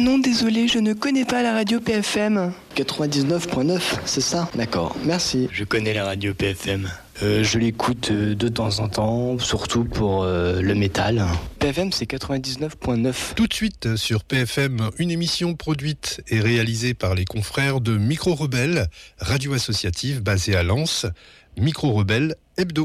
non, désolé, je ne connais pas la radio PFM. 99.9, c'est ça? D'accord, merci. Je connais la radio PFM. Je l'écoute de temps en temps, surtout pour le métal. PFM, c'est 99.9. Tout de suite sur PFM, une émission produite et réalisée par les confrères de Micro Rebelle, radio associative basée à Lens. Micro Rebelle Hebdo.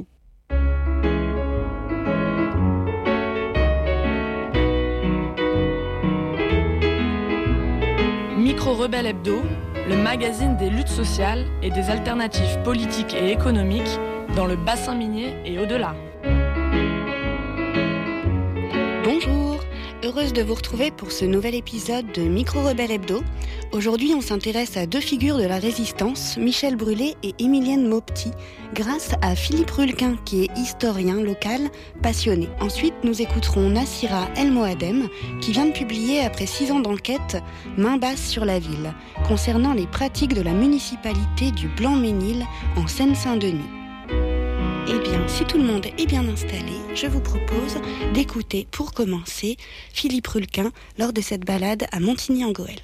Micro Rebelle Hebdo, le magazine des luttes sociales et des alternatives politiques et économiques dans le bassin minier et au-delà. Bonjour, heureuse de vous retrouver pour ce nouvel épisode de Micro Rebelle Hebdo. Aujourd'hui, on s'intéresse à deux figures de la résistance, Michel Brûlé et Émilienne Maupetit, grâce à Philippe Rulquin, qui est historien local passionné. Ensuite, nous écouterons Nassira El Moadem, qui vient de publier, après 6 ans d'enquête, Main basse sur la ville, concernant les pratiques de la municipalité du Blanc-Ménil en Seine-Saint-Denis. Eh bien, si tout le monde est bien installé, je vous propose d'écouter, pour commencer, Philippe Rulquin lors de cette balade à Montigny-en-Gohelle.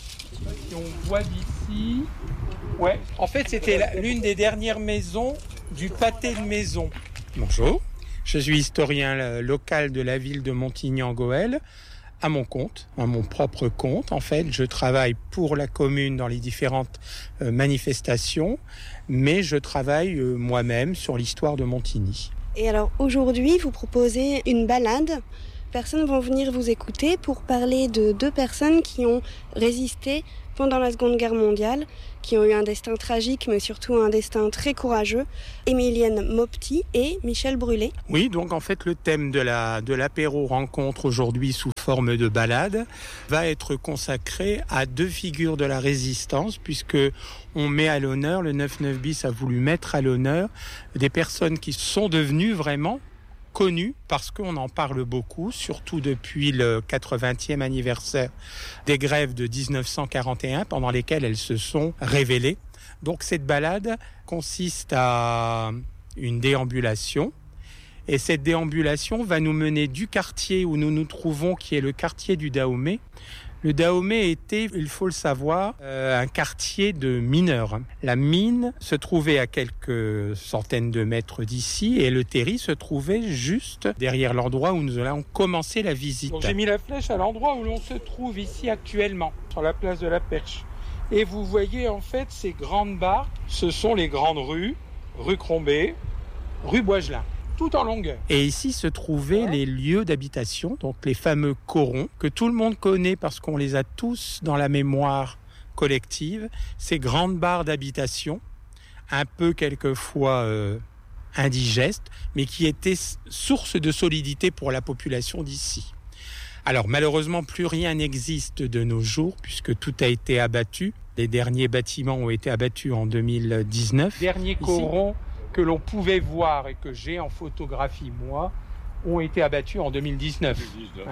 Si on voit d'ici, ouais, en fait c'était l'une des dernières maisons du pâté de maison. Bonjour, je suis historien local de la ville de Montigny-en-Gohelle. À mon compte, à mon propre compte. En fait, je travaille pour la commune dans les différentes manifestations, mais je travaille moi-même sur l'histoire de Montigny. Et alors aujourd'hui, vous proposez une balade. Personnes vont venir vous écouter pour parler de deux personnes qui ont résisté pendant la Seconde Guerre mondiale, qui ont eu un destin tragique, mais surtout un destin très courageux, Émilienne Maupetit et Michel Brûlé. Oui, donc en fait le thème de l'apéro rencontre aujourd'hui sous forme de balade va être consacré à deux figures de la résistance, puisque on met à l'honneur, le 9-9 bis a voulu mettre à l'honneur des personnes qui sont devenues vraiment connu parce qu'on en parle beaucoup, surtout depuis le 80e anniversaire des grèves de 1941 pendant lesquelles elles se sont révélées. Donc cette balade consiste à une déambulation et cette déambulation va nous mener du quartier où nous nous trouvons, qui est le quartier du Dahomey. Le Dahomey était, il faut le savoir, un quartier de mineurs. La mine se trouvait à quelques centaines de mètres d'ici et le terri se trouvait juste derrière l'endroit où nous allons commencer la visite. Donc j'ai mis la flèche à l'endroit où l'on se trouve ici actuellement, sur la place de la Perche. Et vous voyez en fait ces grandes barres, ce sont les grandes rues, rue Crombé, rue Boisgelin. Tout en longueur. Et ici se trouvaient les lieux d'habitation, donc les fameux corons, que tout le monde connaît parce qu'on les a tous dans la mémoire collective, ces grandes barres d'habitation, un peu quelquefois indigestes, mais qui étaient source de solidité pour la population d'ici. Alors malheureusement, plus rien n'existe de nos jours, puisque tout a été abattu. Les derniers bâtiments ont été abattus en 2019. Dernier coron que l'on pouvait voir et que j'ai en photographie, moi, ont été abattus en 2019.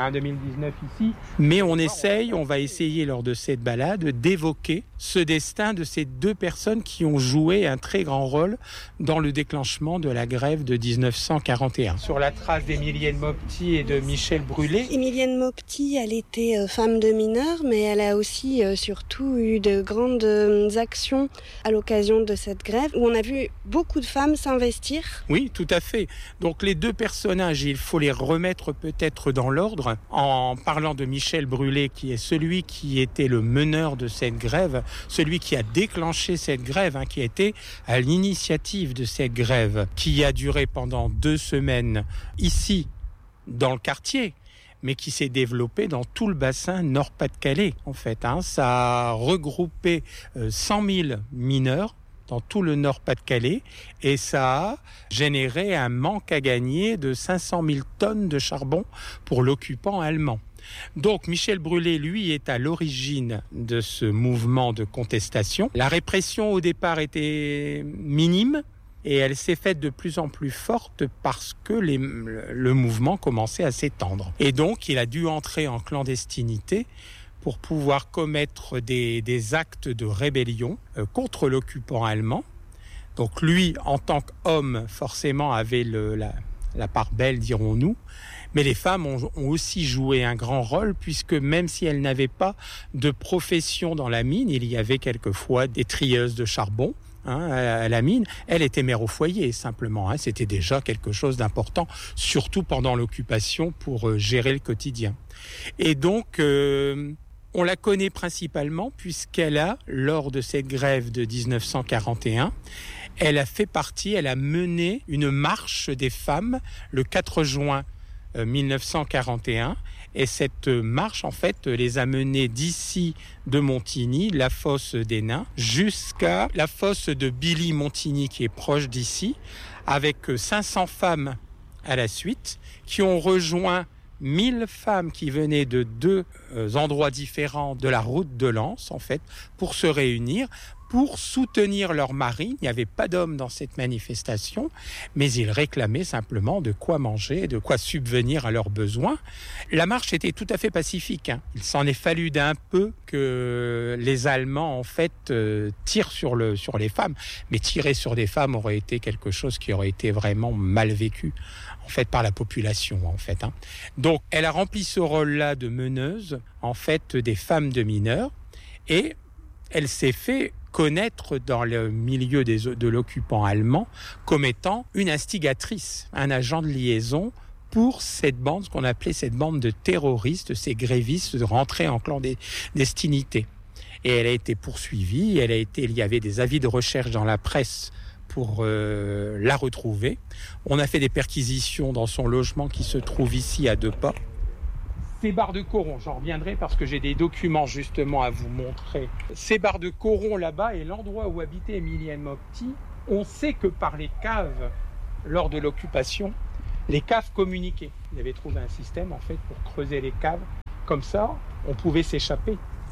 2019 ici. Mais on va essayer lors de cette balade d'évoquer ce destin de ces deux personnes qui ont joué un très grand rôle dans le déclenchement de la grève de 1941. Sur la trace d'Émilienne Maupetit et de Michel Brûlé. Émilienne Maupetit, elle était femme de mineur, mais elle a aussi surtout eu de grandes actions à l'occasion de cette grève, où on a vu beaucoup de femmes s'investir. Oui, tout à fait. Donc les deux personnages, il faut les remettre peut-être dans l'ordre. En parlant de Michel Brûlé, qui est celui qui était le meneur de cette grève, celui qui a déclenché cette grève, qui a été à l'initiative de cette grève, qui a duré pendant 2 semaines ici, dans le quartier, mais qui s'est développé dans tout le bassin Nord-Pas-de-Calais, en fait. Ça a regroupé 100 000 mineurs dans tout le Nord-Pas-de-Calais, et ça a généré un manque à gagner de 500 000 tonnes de charbon pour l'occupant allemand. Donc Michel Brûlé, lui, est à l'origine de ce mouvement de contestation. La répression au départ était minime et elle s'est faite de plus en plus forte parce que le mouvement commençait à s'étendre. Et donc il a dû entrer en clandestinité pour pouvoir commettre des actes de rébellion contre l'occupant allemand. Donc lui, en tant qu'homme, forcément avait la part belle, dirons-nous, Mais les femmes ont aussi joué un grand rôle, puisque même si elles n'avaient pas de profession dans la mine, il y avait quelquefois des trieuses de charbon à la mine. Elle était mère au foyer, simplement. C'était déjà quelque chose d'important, surtout pendant l'occupation, pour gérer le quotidien. Et donc, on la connaît principalement puisqu'elle a, lors de cette grève de 1941, elle a mené une marche des femmes le 4 juin 1941. Et cette marche, en fait, les a menées d'ici de Montigny, la fosse des Nains, jusqu'à la fosse de Billy-Montigny, qui est proche d'ici, avec 500 femmes à la suite, qui ont rejoint 1000 femmes qui venaient de 2 endroits différents de la route de Lens, en fait, pour se réunir, pour soutenir leur mari. Il n'y avait pas d'hommes dans cette manifestation, mais ils réclamaient simplement de quoi manger, de quoi subvenir à leurs besoins. La marche était tout à fait pacifique. Il s'en est fallu d'un peu que les Allemands, en fait, tirent sur les femmes. Mais tirer sur des femmes aurait été quelque chose qui aurait été vraiment mal vécu, en fait, par la population, en fait. Donc, elle a rempli ce rôle-là de meneuse, en fait, des femmes de mineurs, et elle s'est fait connaître dans le milieu de l'occupant allemand comme étant une instigatrice, un agent de liaison pour cette bande, ce qu'on appelait cette bande de terroristes, ces grévistes rentrés en clandestinité. Et elle a été poursuivie, il y avait des avis de recherche dans la presse pour la retrouver. On a fait des perquisitions dans son logement qui se trouve ici à 2 pas. Ces barres de coron, j'en reviendrai parce que j'ai des documents justement à vous montrer. Ces barres de coron là-bas et l'endroit où habitait Émilienne Maupetit, on sait que par les caves, lors de l'occupation, les caves communiquaient. Ils avaient trouvé un système en fait pour creuser les caves. Comme ça, on pouvait s'échapper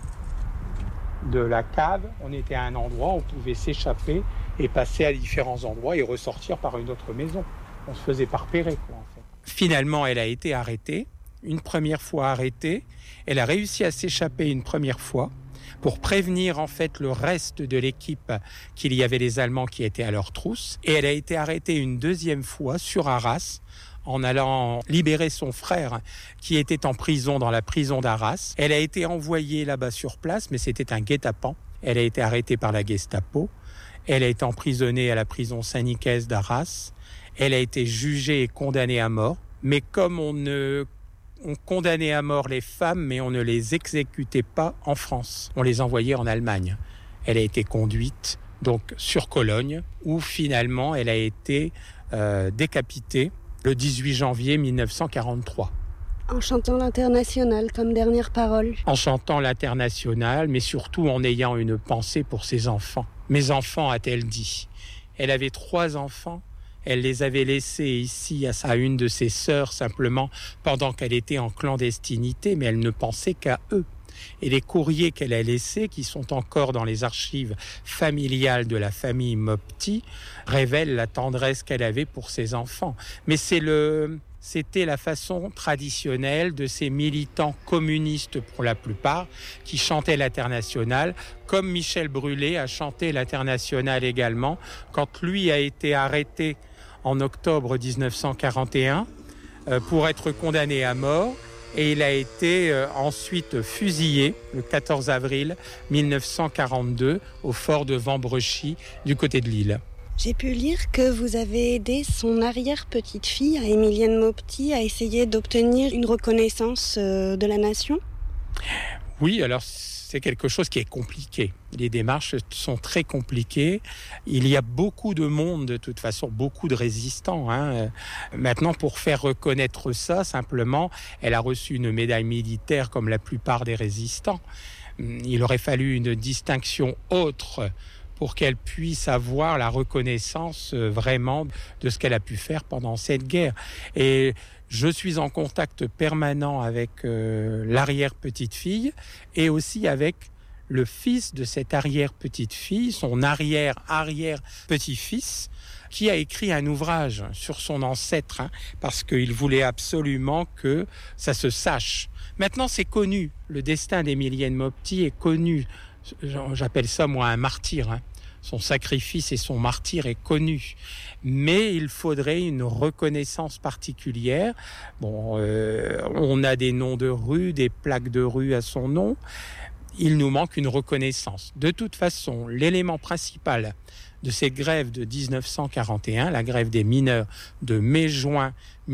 de la cave. On était à un endroit, on pouvait s'échapper et passer à différents endroits et ressortir par une autre maison. On se faisait pas repérer, quoi, en fait. Finalement, elle a été arrêtée. Une première fois arrêtée, elle a réussi à s'échapper une première fois pour prévenir en fait le reste de l'équipe qu'il y avait les Allemands qui étaient à leur trousse. Et elle a été arrêtée une deuxième fois sur Arras en allant libérer son frère qui était en prison dans la prison d'Arras. Elle a été envoyée là-bas sur place, mais c'était un guet-apens. Elle a été arrêtée par la Gestapo. Elle a été emprisonnée à la prison Saint-Nicaise d'Arras. Elle a été jugée et condamnée à mort. Mais comme on condamnait à mort les femmes, mais on ne les exécutait pas en France. On les envoyait en Allemagne. Elle a été conduite donc sur Cologne, où finalement elle a été décapitée le 18 janvier 1943. En chantant l'Internationale comme dernière parole. En chantant l'Internationale, mais surtout en ayant une pensée pour ses enfants. Mes enfants, a-t-elle dit. Elle avait 3 enfants. Elle les avait laissés ici à une de ses sœurs simplement pendant qu'elle était en clandestinité, mais elle ne pensait qu'à eux. Et les courriers qu'elle a laissés, qui sont encore dans les archives familiales de la famille Maupetit, révèlent la tendresse qu'elle avait pour ses enfants. Mais c'était la façon traditionnelle de ces militants communistes pour la plupart qui chantaient l'Internationale, comme Michel Brûlé a chanté l'Internationale également quand lui a été arrêté en octobre 1941 pour être condamné à mort et il a été ensuite fusillé le 14 avril 1942 au fort de Vambrechy du côté de Lille. J'ai pu lire que vous avez aidé son arrière-petite-fille, Émilienne Maupetit, à essayer d'obtenir une reconnaissance de la nation. Oui, alors c'est quelque chose qui est compliqué. Les démarches sont très compliquées. Il y a beaucoup de monde, de toute façon, beaucoup de résistants. Maintenant, pour faire reconnaître ça, simplement, elle a reçu une médaille militaire comme la plupart des résistants. Il aurait fallu une distinction autre pour qu'elle puisse avoir la reconnaissance vraiment de ce qu'elle a pu faire pendant cette guerre. Et je suis en contact permanent avec l'arrière-petite-fille et aussi avec le fils de cette arrière-petite-fille, son arrière-arrière-petit-fils, qui a écrit un ouvrage sur son ancêtre, parce qu'il voulait absolument que ça se sache. Maintenant, c'est connu. Le destin d'Émilienne Maupetit est connu. J'appelle ça, moi, un martyr. son sacrifice et son martyre est connu. Mais il faudrait une reconnaissance particulière. Bon, on a des noms de rues, des plaques de rue à son nom. Il nous manque une reconnaissance. De toute façon, l'élément principal de cette grève de 1941, la grève des mineurs de mai-juin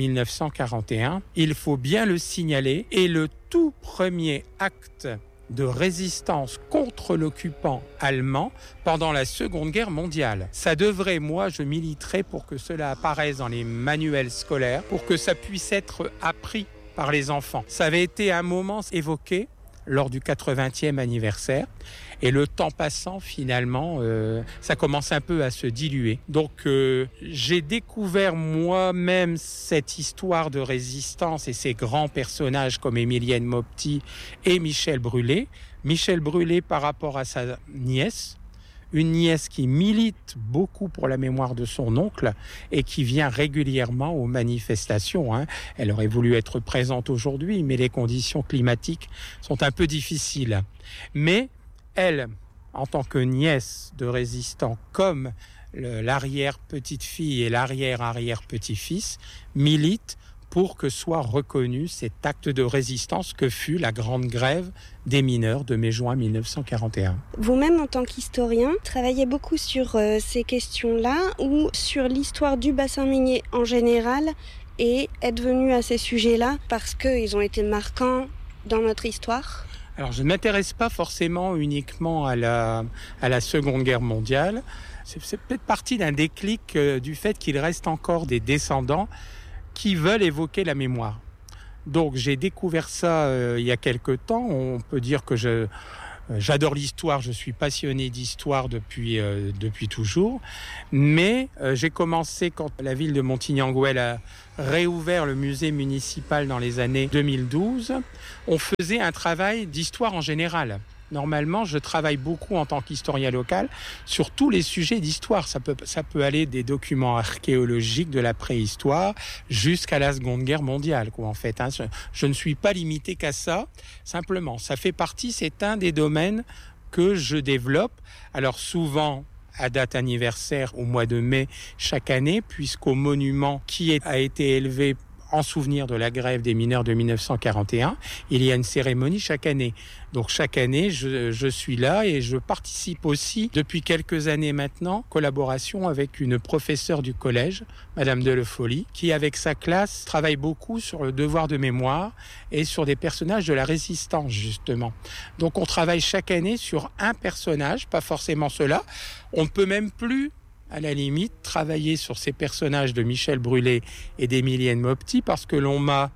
1941, il faut bien le signaler, est le tout premier acte de résistance contre l'occupant allemand pendant la Seconde Guerre mondiale. Ça devrait, moi, je militerai pour que cela apparaisse dans les manuels scolaires, pour que ça puisse être appris par les enfants. Ça avait été un moment évoqué lors du 80e anniversaire. Et le temps passant, finalement, ça commence un peu à se diluer. Donc, j'ai découvert moi-même cette histoire de résistance et ces grands personnages comme Émilienne Maupetit et Michel Brûlé. Michel Brûlé par rapport à sa nièce, une nièce qui milite beaucoup pour la mémoire de son oncle et qui vient régulièrement aux manifestations. Elle aurait voulu être présente aujourd'hui, mais les conditions climatiques sont un peu difficiles. Mais elle, en tant que nièce de résistants, comme l'arrière-petite-fille et l'arrière-arrière-petit-fils, milite pour que soit reconnu cet acte de résistance que fut la grande grève des mineurs de mai-juin 1941. Vous-même, en tant qu'historien, travaillez beaucoup sur ces questions-là ou sur l'histoire du bassin minier en général et êtes venu à ces sujets-là parce qu'ils ont été marquants dans notre histoire ? Alors, je ne m'intéresse pas forcément uniquement à la Seconde Guerre mondiale. C'est peut-être partie d'un déclic du fait qu'il reste encore des descendants qui veulent évoquer la mémoire. Donc j'ai découvert ça il y a quelque temps. On peut dire que j'adore l'histoire, je suis passionné d'histoire depuis toujours. Mais j'ai commencé quand la ville de Montigny-en-Gouel a réouvert le musée municipal dans les années 2012. On faisait un travail d'histoire en général. Normalement, je travaille beaucoup en tant qu'historien local sur tous les sujets d'histoire. Ça peut aller des documents archéologiques de la préhistoire jusqu'à la Seconde Guerre mondiale, en fait. Je ne suis pas limité qu'à ça. Simplement, ça fait partie, c'est un des domaines que je développe. Alors souvent, à date anniversaire, au mois de mai chaque année, puisqu'au monument qui a été élevé en souvenir de la grève des mineurs de 1941, il y a une cérémonie chaque année. Donc chaque année, je suis là et je participe aussi, depuis quelques années maintenant, collaboration avec une professeure du collège, Madame de Le Folly, qui avec sa classe travaille beaucoup sur le devoir de mémoire et sur des personnages de la résistance, justement. Donc on travaille chaque année sur un personnage, pas forcément cela. On ne peut même plus, à la limite, travailler sur ces personnages de Michel Brûlé et d'Émilienne Maupetit parce que l'on m'a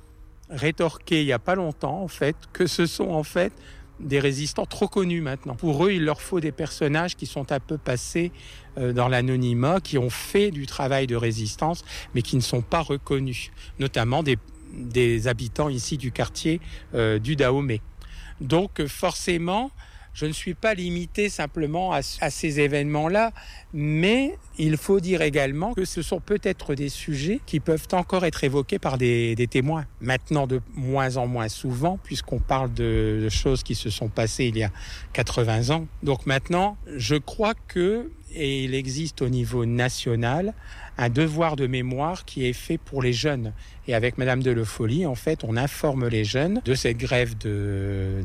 rétorqué il n'y a pas longtemps, en fait, que ce sont en fait des résistants trop connus maintenant. Pour eux, il leur faut des personnages qui sont un peu passés dans l'anonymat, qui ont fait du travail de résistance, mais qui ne sont pas reconnus, notamment des habitants ici du quartier du Dahomey. Donc forcément, je ne suis pas limité simplement à ces événements-là, mais il faut dire également que ce sont peut-être des sujets qui peuvent encore être évoqués par des témoins. Maintenant, de moins en moins souvent, puisqu'on parle de choses qui se sont passées il y a 80 ans. Donc maintenant, je crois et il existe au niveau national, un devoir de mémoire qui est fait pour les jeunes. Et avec Madame de Le Folly, en fait, on informe les jeunes de cette grève de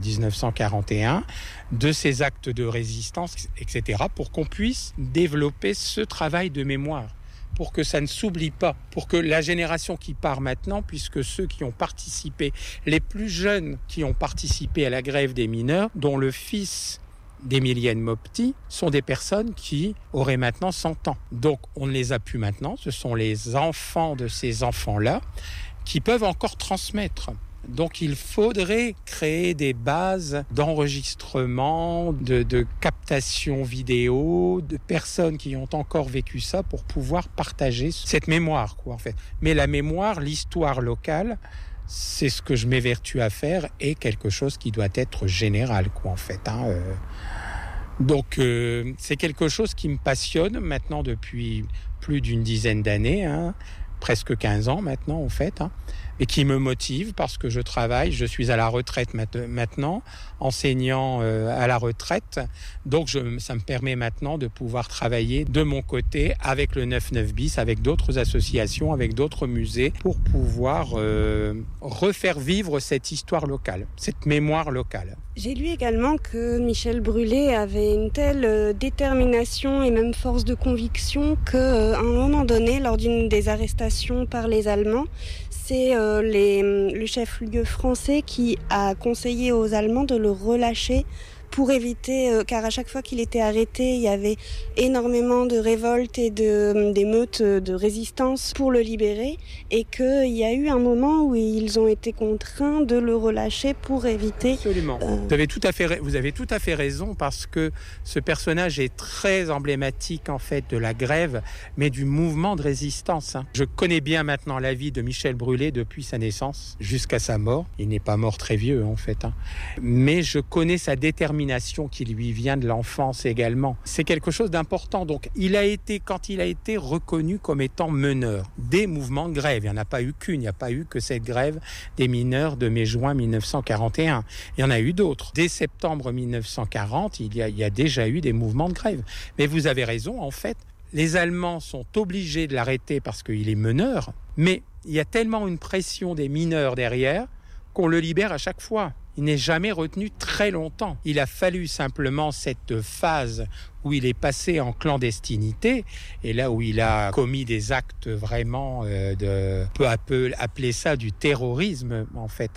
1941, de ces actes de résistance, etc., pour qu'on puisse développer ce travail de mémoire, pour que ça ne s'oublie pas, pour que la génération qui part maintenant, puisque ceux qui ont participé, les plus jeunes qui ont participé à la grève des mineurs, dont le fils d'Émilienne Maupetit, sont des personnes qui auraient maintenant 100 ans. Donc on ne les a plus maintenant, ce sont les enfants de ces enfants-là qui peuvent encore transmettre. Donc il faudrait créer des bases d'enregistrement, de captation vidéo, de personnes qui ont encore vécu ça pour pouvoir partager cette mémoire, en fait. Mais la mémoire, l'histoire locale, c'est ce que je m'évertue à faire et quelque chose qui doit être général, en fait. Donc c'est quelque chose qui me passionne maintenant depuis plus d'une dizaine d'années, presque 15 ans maintenant en fait. et qui me motive parce que je travaille. Je suis à la retraite maintenant, enseignant à la retraite. Donc ça me permet maintenant de pouvoir travailler de mon côté avec le 9-9 bis, avec d'autres associations, avec d'autres musées, pour pouvoir refaire vivre cette histoire locale, cette mémoire locale. J'ai lu également que Michel Brûlé avait une telle détermination et même force de conviction qu'à un moment donné, lors d'une des arrestations par les Allemands, c'est le chef-lieu français qui a conseillé aux Allemands de le relâcher pour éviter, car à chaque fois qu'il était arrêté, il y avait énormément de révoltes et d'émeutes de résistance pour le libérer, et qu'il y a eu un moment où ils ont été contraints de le relâcher pour éviter... Absolument. Vous avez tout à fait raison, parce que ce personnage est très emblématique en fait de la grève, mais du mouvement de résistance. Je connais bien maintenant la vie de Michel Brûlé depuis sa naissance jusqu'à sa mort. Il n'est pas mort très vieux en fait, mais je connais sa détermination qui lui vient de l'enfance également. C'est quelque chose d'important. Donc, quand il a été reconnu comme étant meneur des mouvements de grève, il n'y en a pas eu qu'une, il n'y a pas eu que cette grève des mineurs de mai-juin 1941. Il y en a eu d'autres. Dès septembre 1940, il y a déjà eu des mouvements de grève. Mais vous avez raison, en fait, les Allemands sont obligés de l'arrêter parce qu'il est meneur, mais il y a tellement une pression des mineurs derrière qu'on le libère à chaque fois. Il n'est jamais retenu très longtemps. Il a fallu simplement cette phase où il est passé en clandestinité, et là où il a commis des actes vraiment de peu à peu, appeler ça du terrorisme en fait,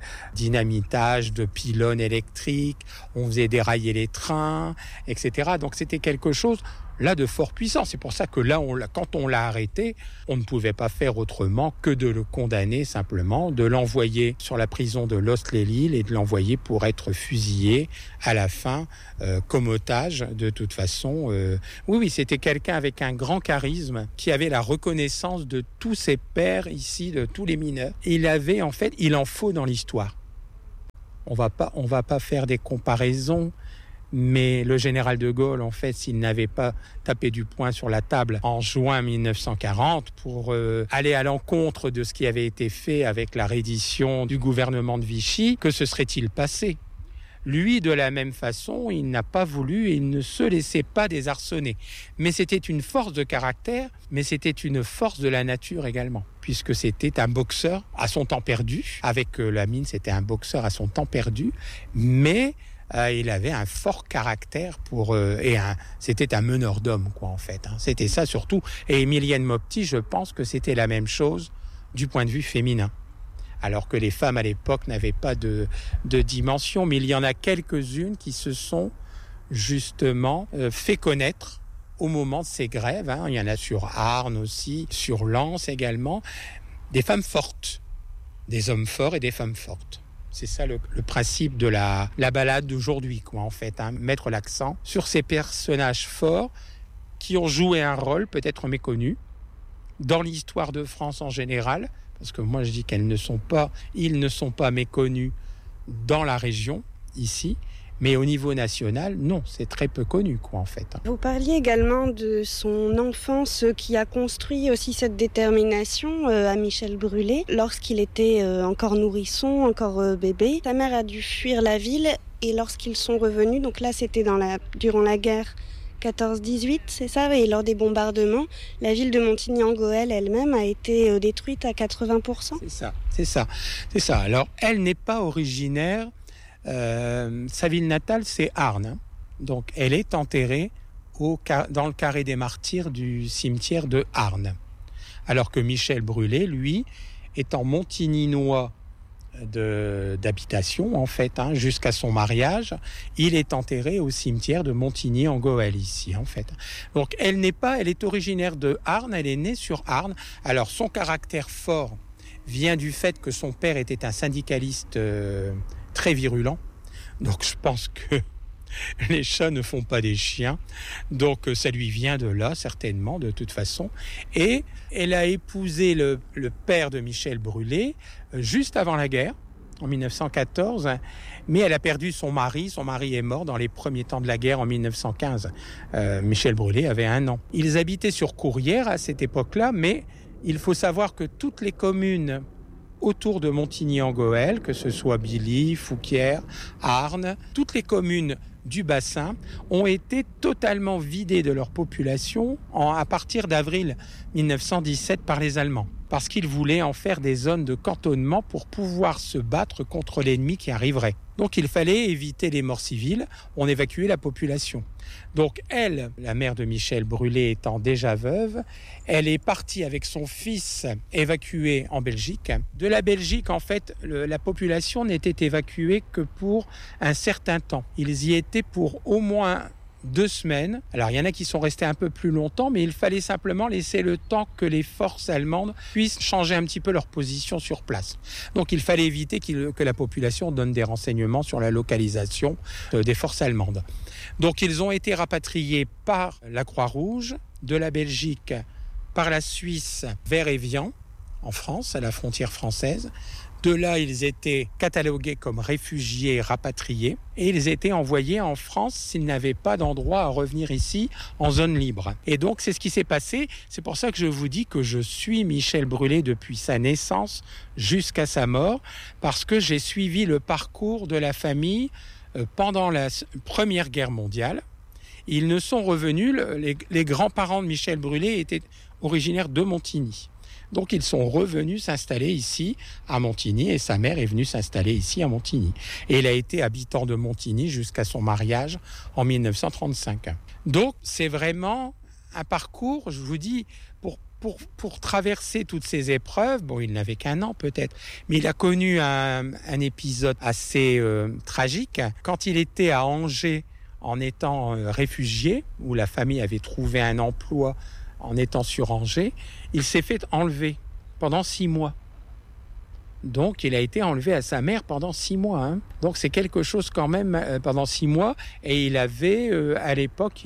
dynamitage de pylônes électriques, on faisait dérailler les trains, etc. Donc c'était quelque chose là de fort puissant. C'est pour ça que là, quand on l'a arrêté, on ne pouvait pas faire autrement que de le condamner simplement, de l'envoyer sur la prison de Loos-les-Lilles et de l'envoyer pour être fusillé à la fin comme otage. De toute façon, oui, c'était quelqu'un avec un grand charisme qui avait la reconnaissance de tous ses pairs ici, de tous les mineurs. Il en faut dans l'histoire. On va pas faire des comparaisons. Mais le général de Gaulle, en fait, s'il n'avait pas tapé du poing sur la table en juin 1940 pour aller à l'encontre de ce qui avait été fait avec la reddition du gouvernement de Vichy, que se serait-il passé ? Lui, de la même façon, il n'a pas voulu et il ne se laissait pas désarçonner. Mais c'était une force de caractère, mais c'était une force de la nature également, puisque c'était un boxeur à son temps perdu. Avec la mine, c'était un boxeur à son temps perdu, mais... il avait un fort caractère c'était un meneur d'hommes, quoi, en fait. C'était ça surtout. Et Emilienne Mopti, je pense que c'était la même chose du point de vue féminin. Alors que les femmes à l'époque n'avaient pas de dimension, mais il y en a quelques-unes qui se sont justement fait connaître au moment de ces grèves. Il y en a sur Arnes aussi, sur Lens également. Des femmes fortes, des hommes forts et des femmes fortes. C'est ça le principe de la balade d'aujourd'hui, quoi, en fait. Mettre l'accent sur ces personnages forts qui ont joué un rôle peut-être méconnu dans l'histoire de France en général, parce que moi je dis ils ne sont pas méconnus dans la région, ici, mais au niveau national, non, c'est très peu connu, quoi, en fait. Vous parliez également de son enfance qui a construit aussi cette détermination à Michel Brûlé. Lorsqu'il était encore nourrisson, encore bébé, sa mère a dû fuir la ville, et lorsqu'ils sont revenus, donc là c'était durant la guerre 14-18, c'est ça, et lors des bombardements, la ville de Montigny-en-Goël elle-même a été détruite à 80%. C'est ça. Alors, elle n'est pas originaire. Sa ville natale, c'est Arnes. Donc, elle est enterrée dans le carré des martyrs du cimetière de Arnes. Alors que Michel Brûlé, lui, étant montigninois d'habitation, en fait, jusqu'à son mariage, il est enterré au cimetière de Montigny-en-Goël, ici, en fait. Donc, elle est originaire de Arnes, elle est née sur Arnes. Alors, son caractère fort vient du fait que son père était un syndicaliste très virulent. Donc je pense que les chats ne font pas des chiens. Donc ça lui vient de là, certainement, de toute façon. Et elle a épousé le père de Michel Brûlé juste avant la guerre, en 1914. Mais elle a perdu son mari. Son mari est mort dans les premiers temps de la guerre en 1915. Michel Brûlé avait 1 an. Ils habitaient sur Courrières à cette époque-là, mais il faut savoir que toutes les communes autour de Montigny-en-Gohelle, que ce soit Billy, Fouquier, Arnes, toutes les communes du bassin ont été totalement vidées de leur population à partir d'avril 1917 par les Allemands, parce qu'ils voulaient en faire des zones de cantonnement pour pouvoir se battre contre l'ennemi qui arriverait. Donc il fallait éviter les morts civiles, on évacuait la population. Donc elle, la mère de Michel Brûlé étant déjà veuve, elle est partie avec son fils évacué en Belgique. De la Belgique, en fait, la population n'était évacuée que pour un certain temps. Ils y étaient pour au moins 2 semaines. Alors, il y en a qui sont restés un peu plus longtemps, mais il fallait simplement laisser le temps que les forces allemandes puissent changer un petit peu leur position sur place. Donc, il fallait éviter que la population donne des renseignements sur la localisation des forces allemandes. Donc, ils ont été rapatriés par la Croix-Rouge, de la Belgique, par la Suisse, vers Évian, en France, à la frontière française. De là, ils étaient catalogués comme réfugiés rapatriés et ils étaient envoyés en France s'ils n'avaient pas d'endroit à revenir ici en zone libre. Et donc, c'est ce qui s'est passé. C'est pour ça que je vous dis que je suis Michel Brûlé depuis sa naissance jusqu'à sa mort, parce que j'ai suivi le parcours de la famille pendant la Première Guerre mondiale. Ils ne sont revenus, les grands-parents de Michel Brûlé étaient originaires de Montigny. Donc ils sont revenus s'installer ici à Montigny et sa mère est venue s'installer ici à Montigny. Et il a été habitant de Montigny jusqu'à son mariage en 1935. Donc c'est vraiment un parcours, je vous dis, pour traverser toutes ces épreuves. Bon, il n'avait qu'1 an peut-être, mais il a connu un épisode assez tragique. Quand il était à Angers en étant réfugié, où la famille avait trouvé un emploi en étant sur Angers, il s'est fait enlever pendant 6 mois. Donc, il a été enlevé à sa mère pendant 6 mois. Donc, c'est quelque chose quand même pendant 6 mois. Et il avait, à l'époque,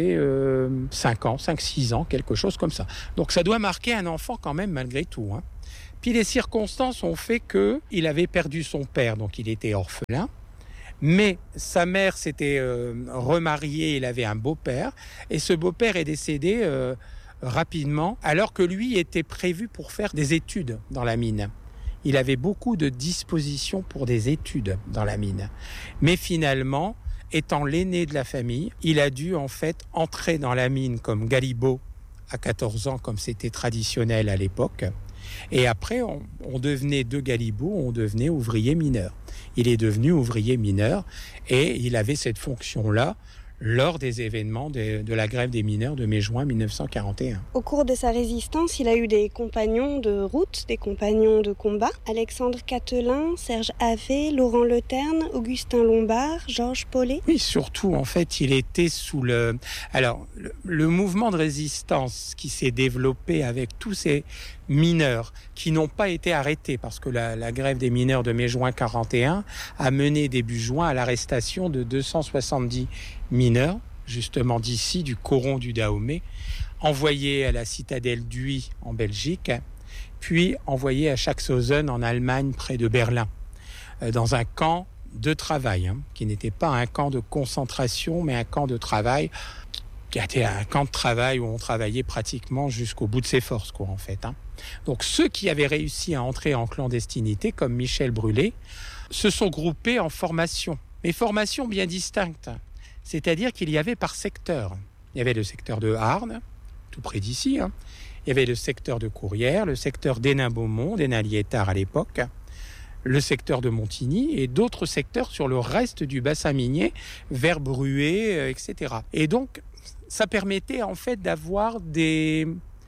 5-6 ans, quelque chose comme ça. Donc, ça doit marquer un enfant quand même, malgré tout. Puis, les circonstances ont fait qu'il avait perdu son père, donc il était orphelin. Mais sa mère s'était remariée, il avait un beau-père. Et ce beau-père est décédé rapidement, alors que lui était prévu pour faire des études dans la mine. Il avait beaucoup de dispositions pour des études dans la mine. Mais finalement, étant l'aîné de la famille, il a dû en fait entrer dans la mine comme galibot à 14 ans, comme c'était traditionnel à l'époque. Et après, on devenait de galibot, on devenait ouvrier mineur. Il est devenu ouvrier mineur et il avait cette fonction-là lors des événements de la grève des mineurs de mai-juin 1941. Au cours de sa résistance, il a eu des compagnons de route, des compagnons de combat. Alexandre Catelin, Serge Havé, Laurent Leterne, Augustin Lombard, Georges Paulet. Oui, surtout, en fait, il était sous le... Alors, le mouvement de résistance qui s'est développé avec tous ces mineurs qui n'ont pas été arrêtés, parce que la grève des mineurs de mai-juin 41 a mené début juin à l'arrestation de 270 mineurs, justement d'ici, du coron du Dahomey, envoyés à la citadelle d'Uy en Belgique, puis envoyés à Schaffhausen en Allemagne, près de Berlin, dans un camp de travail, qui n'était pas un camp de concentration, mais un camp de travail, qui était un camp de travail où on travaillait pratiquement jusqu'au bout de ses forces, en fait. Donc ceux qui avaient réussi à entrer en clandestinité, comme Michel Brûlé, se sont groupés en formations, mais formations bien distinctes. C'est-à-dire qu'il y avait par secteur. Il y avait le secteur de Arnes, tout près d'ici. Il y avait le secteur de Courrières, le secteur d'Hénin-Beaumont, d'Hénin-Liétard à l'époque, le secteur de Montigny et d'autres secteurs sur le reste du bassin minier, vers Bruay, etc. Et donc, ça permettait en fait d'avoir des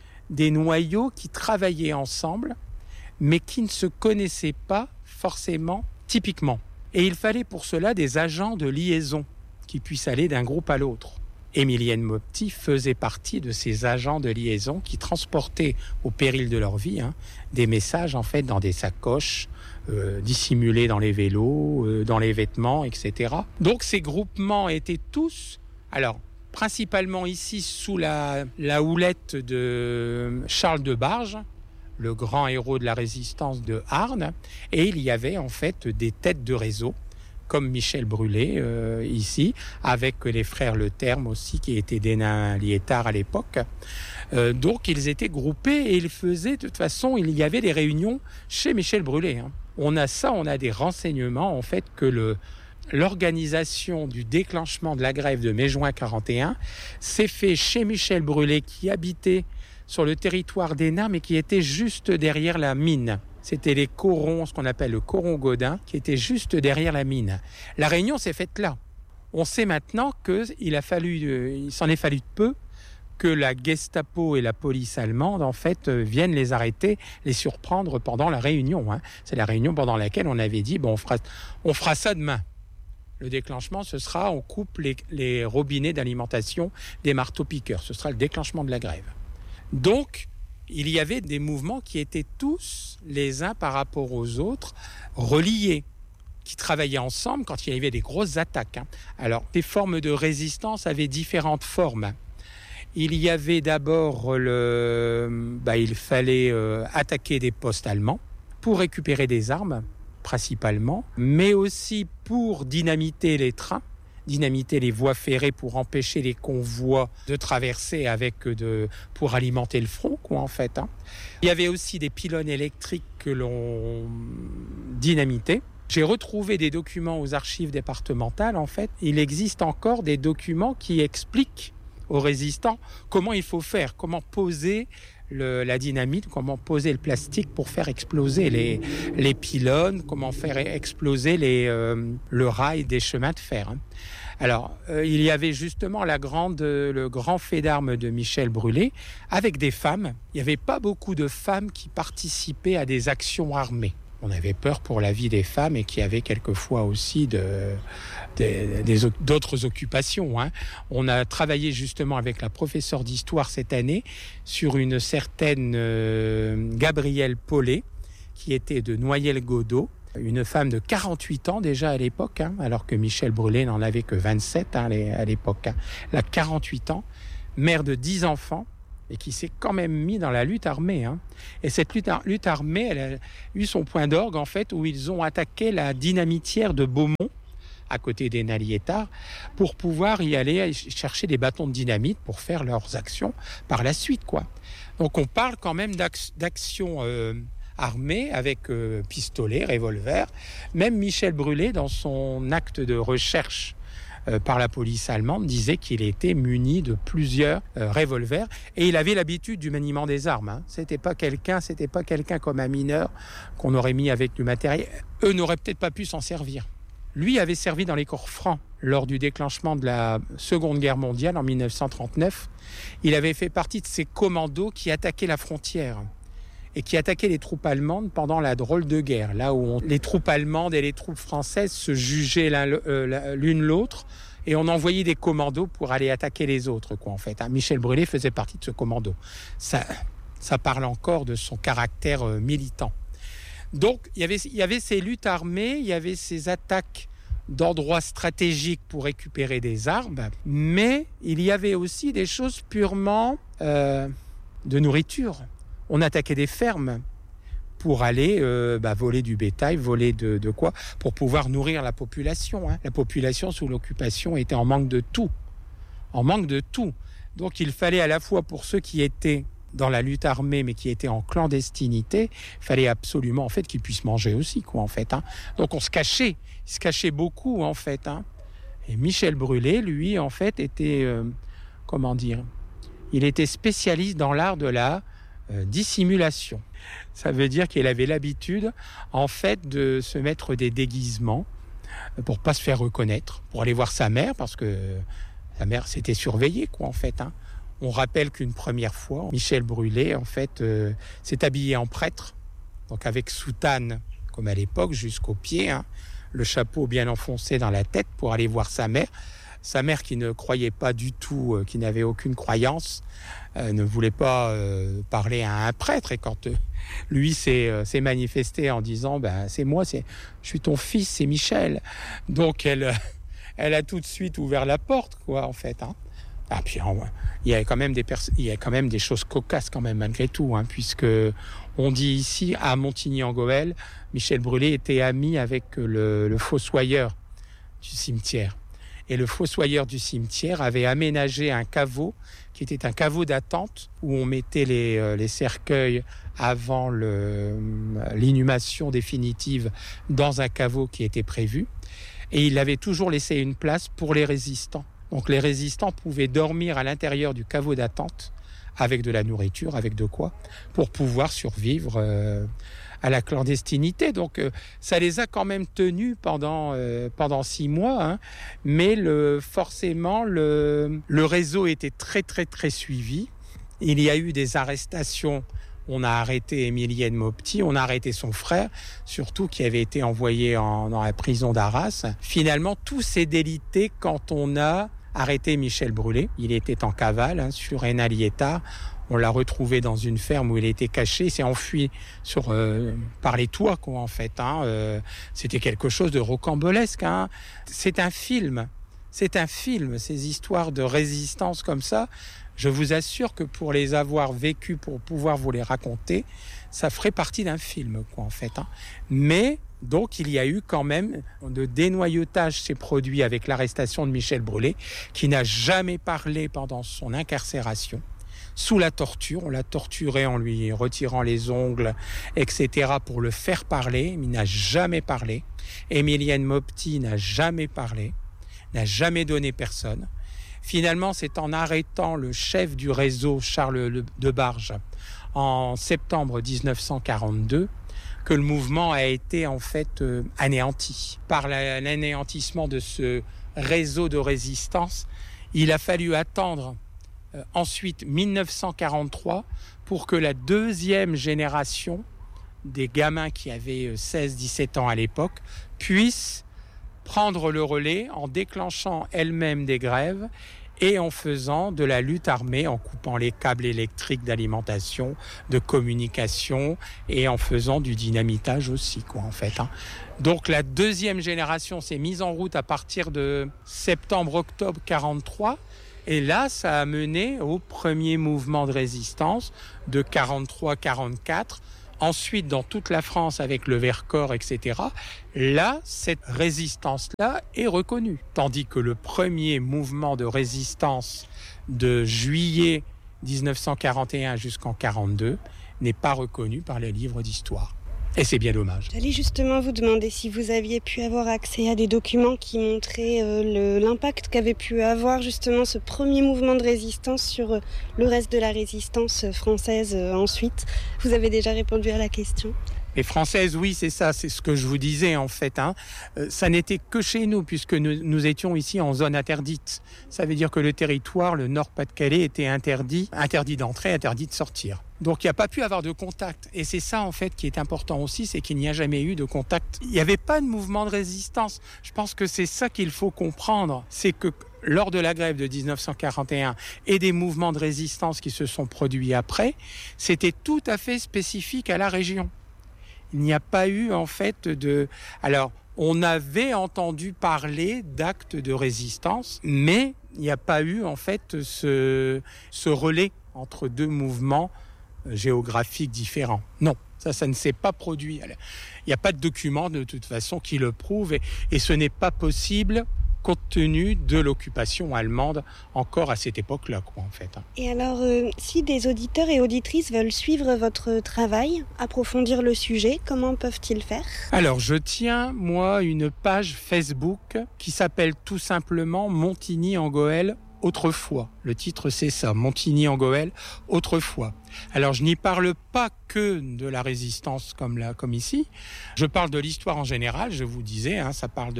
noyaux qui travaillaient ensemble, mais qui ne se connaissaient pas forcément typiquement. Et il fallait pour cela des agents de liaison qui puissent aller d'un groupe à l'autre. Émilienne Maupetit faisait partie de ces agents de liaison qui transportaient au péril de leur vie des messages en fait dans des sacoches, dissimulés dans les vélos, dans les vêtements, etc. Donc ces groupements étaient tous, alors principalement ici sous la houlette de Charles de Barge, le grand héros de la résistance de Arnes, et il y avait en fait des têtes de réseau comme Michel Brûlé ici, avec les frères Le Terme aussi, qui étaient des nains liétards à l'époque. Donc ils étaient groupés et ils faisaient, de toute façon, il y avait des réunions chez Michel Brûlé. Hein. On a des renseignements en fait que l'organisation du déclenchement de la grève de mai-juin 41 s'est fait chez Michel Brûlé, qui habitait sur le territoire des nains, mais qui était juste derrière la mine. C'était les corons, ce qu'on appelle le coron Godin, qui était juste derrière la mine. La réunion s'est faite là. On sait maintenant qu'il s'en est fallu de peu que la Gestapo et la police allemande, en fait, viennent les arrêter, les surprendre pendant la réunion. Hein. C'est la réunion pendant laquelle on avait dit, on fera ça demain. Le déclenchement, ce sera, on coupe les robinets d'alimentation des marteaux-piqueurs. Ce sera le déclenchement de la grève. Donc, il y avait des mouvements qui étaient tous, les uns par rapport aux autres, reliés, qui travaillaient ensemble quand il y avait des grosses attaques. Hein. Alors, les formes de résistance avaient différentes formes. Il y avait d'abord il fallait attaquer des postes allemands pour récupérer des armes, principalement, mais aussi pour dynamiter les trains, dynamiter les voies ferrées pour empêcher les convois de traverser pour alimenter le front, en fait. Hein. Il y avait aussi des pylônes électriques que l'on dynamitait. J'ai retrouvé des documents aux archives départementales, en fait. Il existe encore des documents qui expliquent aux résistants comment il faut faire, comment poser la dynamite, comment poser le plastique pour faire exploser les pylônes, comment faire exploser le rail des chemins de fer. Hein. Alors, il y avait justement le grand fait d'armes de Michel Brûlé avec des femmes. Il n'y avait pas beaucoup de femmes qui participaient à des actions armées. On avait peur pour la vie des femmes et qu'il y avait quelquefois aussi d'autres occupations. Hein. On a travaillé justement avec la professeure d'histoire cette année sur une certaine Gabrielle Paulet, qui était de Noyelles-Godault, une femme de 48 ans déjà à l'époque, hein, alors que Michel Brûlé n'en avait que 27 à l'époque. Hein. Elle a 48 ans, mère de 10 enfants, et qui s'est quand même mis dans la lutte armée. Hein. Et cette lutte armée, elle a eu son point d'orgue, en fait, où ils ont attaqué la dynamitière de Beaumont, à côté des Naliétards, pour pouvoir y aller chercher des bâtons de dynamite pour faire leurs actions par la suite, quoi. Donc on parle quand même d'actions armées avec pistolet, revolver. Même Michel Brûlé, dans son acte de recherche par la police allemande, disait qu'il était muni de plusieurs revolvers et il avait l'habitude du maniement des armes. Hein. C'était pas quelqu'un comme un mineur qu'on aurait mis avec du matériel. Eux n'auraient peut-être pas pu s'en servir. Lui avait servi dans les corps francs lors du déclenchement de la Seconde Guerre mondiale en 1939. Il avait fait partie de ces commandos qui attaquaient la frontière et qui attaquaient les troupes allemandes pendant la drôle de guerre, là où les troupes allemandes et les troupes françaises se jugeaient l'une l'autre, et on envoyait des commandos pour aller attaquer les autres, en fait. Michel Brûlé faisait partie de ce commando. Ça parle encore de son caractère militant. Donc, il y avait ces luttes armées, il y avait ces attaques d'endroits stratégiques pour récupérer des armes, mais il y avait aussi des choses purement de nourriture. On attaquait des fermes pour aller voler du bétail, voler de quoi, pour pouvoir nourrir la population. Hein. La population sous l'occupation était en manque de tout. Donc il fallait à la fois pour ceux qui étaient dans la lutte armée mais qui étaient en clandestinité, il fallait absolument en fait qu'ils puissent manger aussi, en fait. Hein. Donc on se cachait, il se cachait beaucoup en fait. Hein. Et Michel Brûlé, lui, en fait, était il était spécialiste dans l'art de la dissimulation. Ça veut dire qu'il avait l'habitude, en fait, de se mettre des déguisements pour pas se faire reconnaître, pour aller voir sa mère, parce que sa mère s'était surveillée, en fait. Hein. On rappelle qu'une première fois, Michel Brûlé, en fait, s'est habillé en prêtre, donc avec soutane, comme à l'époque, jusqu'aux pieds, hein, le chapeau bien enfoncé dans la tête pour aller voir sa mère. Sa mère, qui ne croyait pas du tout, qui n'avait aucune croyance, ne voulait pas parler à un prêtre. Et quand lui s'est manifesté en disant c'est moi, je suis ton fils, c'est Michel. Donc elle a tout de suite ouvert la porte, en fait. Hein. Ah, puis il y a quand même des choses cocasses quand même malgré tout, hein, puisque on dit ici à Montigny-en-Gohelle, Michel Brûlé était ami avec le fossoyeur du cimetière. Et le fossoyeur du cimetière avait aménagé un caveau qui était un caveau d'attente où on mettait les cercueils avant l'inhumation définitive dans un caveau qui était prévu. Et il avait toujours laissé une place pour les résistants. Donc les résistants pouvaient dormir à l'intérieur du caveau d'attente avec de la nourriture, avec de quoi, pour pouvoir survivre à la clandestinité. Donc ça les a quand même tenus pendant 6 mois, hein. Mais forcément le réseau était très très très suivi. Il y a eu des arrestations. On a arrêté Émilienne Maupetit, on a arrêté son frère, surtout qui avait été envoyé dans la prison d'Arras. Finalement, tout s'est délité quand on a arrêté Michel Brûlé. Il était en cavale sur Hénin-Liétard. On l'a retrouvé dans une ferme où il était caché. Il s'est enfui par les toits, quoi, en fait. C'était quelque chose de rocambolesque. C'est un film, ces histoires de résistance comme ça. Je vous assure que pour les avoir vécues, pour pouvoir vous les raconter, ça ferait partie d'un film, quoi, en fait. Mais donc, il y a eu quand même de dénoyautage s'est produit avec l'arrestation de Michel Brûlé, qui n'a jamais parlé pendant son incarcération, sous la torture. On l'a torturé en lui retirant les ongles, etc., pour le faire parler. Mais il n'a jamais parlé. Émilienne Maupetit n'a jamais parlé, n'a jamais donné personne. Finalement, c'est en arrêtant le chef du réseau, Charles Debarge, en septembre 1942, que le mouvement a été en fait anéanti. Par l'anéantissement de ce réseau de résistance, il a fallu attendre ensuite 1943 pour que la deuxième génération des gamins qui avaient 16-17 ans à l'époque puisse prendre le relais en déclenchant elle-même des grèves et en faisant de la lutte armée, en coupant les câbles électriques d'alimentation, de communication et en faisant du dynamitage aussi, quoi, en fait. Donc la deuxième génération s'est mise en route à partir de septembre-octobre 43. Et là, ça a mené au premier mouvement de résistance de 43-44. Ensuite, dans toute la France, avec le Vercors, etc., là, cette résistance-là est reconnue. Tandis que le premier mouvement de résistance de juillet 1941 jusqu'en 1942 n'est pas reconnu par les livres d'histoire. Et c'est bien dommage. J'allais justement vous demander si vous aviez pu avoir accès à des documents qui montraient l'impact qu'avait pu avoir justement ce premier mouvement de résistance sur le reste de la résistance française ensuite. Vous avez déjà répondu à la question. Les Françaises, oui, c'est ça, c'est ce que je vous disais en fait. Ça n'était que chez nous, puisque nous étions ici en zone interdite. Ça veut dire que le territoire, le Nord-Pas-de-Calais, était interdit d'entrer, interdit de sortir. Donc il n'y a pas pu avoir de contact. Et c'est ça en fait qui est important aussi, c'est qu'il n'y a jamais eu de contact. Il n'y avait pas de mouvement de résistance. Je pense que c'est ça qu'il faut comprendre. C'est que lors de la grève de 1941 et des mouvements de résistance qui se sont produits après, c'était tout à fait spécifique à la région. Il n'y a pas eu en fait de... Alors, on avait entendu parler d'actes de résistance, mais il n'y a pas eu en fait ce relais entre deux mouvements géographiques différents. Non, ça ne s'est pas produit. Il n'y a pas de document de toute façon qui le prouve et ce n'est pas possible compte tenu de l'occupation allemande encore à cette époque-là, quoi, en fait. Et alors, si des auditeurs et auditrices veulent suivre votre travail, approfondir le sujet, comment peuvent-ils faire ? Alors, je tiens, moi, une page Facebook qui s'appelle tout simplement Montigny-en-Goël autrefois. Le titre, c'est ça, Montigny-en-Goël autrefois. Alors, je n'y parle pas que de la résistance comme ici. Je parle de l'histoire en général, je vous disais, ça parle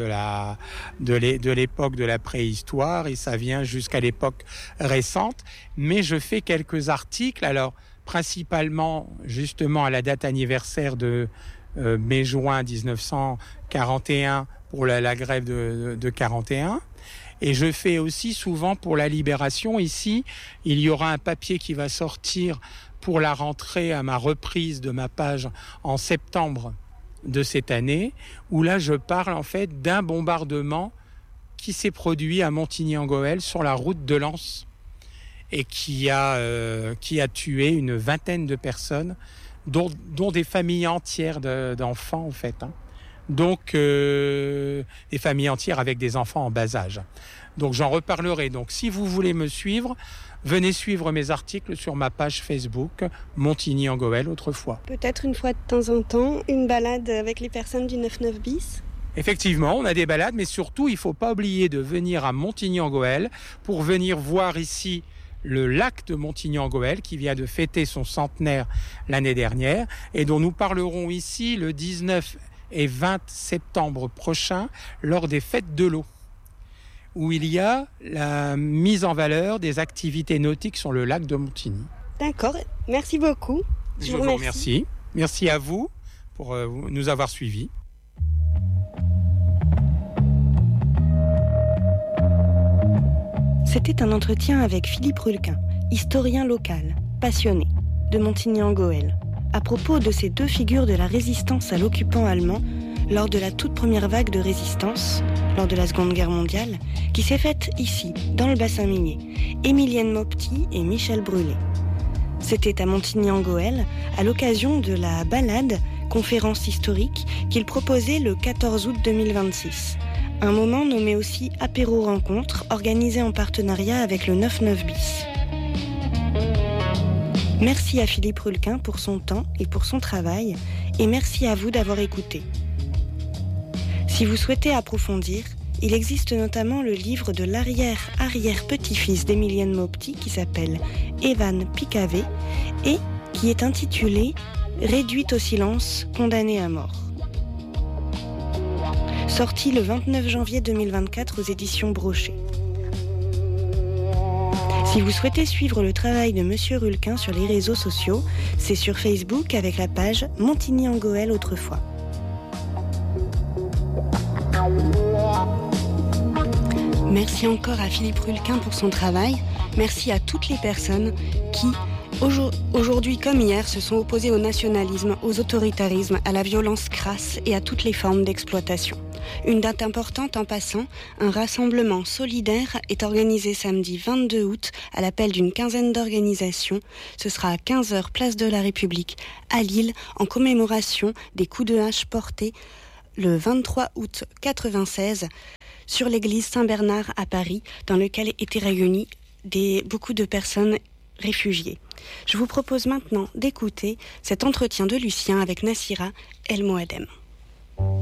de l'époque de la préhistoire et ça vient jusqu'à l'époque récente. Mais je fais quelques articles, alors principalement justement à la date anniversaire de mai-juin 1941 pour la grève de 41. Et je fais aussi souvent pour la Libération. Ici, il y aura un papier qui va sortir pour la rentrée à ma reprise de ma page en septembre de cette année, où là, je parle en fait d'un bombardement qui s'est produit à Montigny-en-Goël sur la route de Lens et qui a tué une vingtaine de personnes, dont des familles entières d'enfants en fait. donc des familles entières avec des enfants en bas âge. Donc j'en reparlerai. Donc si vous voulez me suivre, venez suivre mes articles sur ma page Facebook, Montigny-en-Gohelle autrefois. Peut-être une fois de temps en temps, une balade avec les personnes du 9-9 bis ? Effectivement, on a des balades, mais surtout, il ne faut pas oublier de venir à Montigny-en-Gohelle pour venir voir ici le lac de Montigny-en-Gohelle qui vient de fêter son centenaire l'année dernière et dont nous parlerons ici le 19 et 20 septembre prochain lors des fêtes de l'eau, où il y a la mise en valeur des activités nautiques sur le lac de Montigny. D'accord, merci beaucoup. Je vous remercie. Merci à vous pour nous avoir suivis. C'était un entretien avec Philippe Rulquin, historien local, passionné, de Montigny-en-Gohelle, à propos de ces deux figures de la résistance à l'occupant allemand lors de la toute première vague de résistance, lors de la Seconde Guerre mondiale, qui s'est faite ici, dans le bassin minier, Émilienne Maupetit et Michel Brulé. C'était à Montigny-en-Gohelle, à l'occasion de la balade, conférence historique, qu'ils proposaient le 14 août 2026. Un moment nommé aussi Apéro Rencontre, organisé en partenariat avec le 9-9 bis. Merci à Philippe Rulquin pour son temps et pour son travail, et merci à vous d'avoir écouté. Si vous souhaitez approfondir, il existe notamment le livre de l'arrière-petit-fils d'Émilienne Maupetit qui s'appelle Evan Picavé et qui est intitulé « Réduite au silence, condamnée à mort ». Sorti le 29 janvier 2024 aux éditions Brochet. Si vous souhaitez suivre le travail de Monsieur Rulquin sur les réseaux sociaux, c'est sur Facebook avec la page Montigny-en-Gohelle autrefois. Merci encore à Philippe Rulquin pour son travail. Merci à toutes les personnes qui, aujourd'hui comme hier, se sont opposées au nationalisme, aux autoritarismes, à la violence crasse et à toutes les formes d'exploitation. Une date importante en passant, un rassemblement solidaire est organisé samedi 22 août à l'appel d'une quinzaine d'organisations. Ce sera à 15h place de la République à Lille en commémoration des coups de hache portés le 23 août 1996 sur l'église Saint-Bernard à Paris, dans lequel étaient réunies beaucoup de personnes réfugiées. Je vous propose maintenant d'écouter cet entretien de Lucien avec Nassira El Moadem.